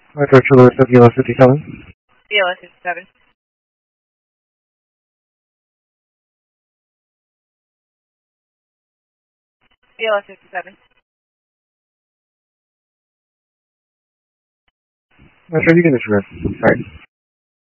Metro Lewis of BLS 57. BLS 57. BLS 57. Metro, you can disregard. Sorry.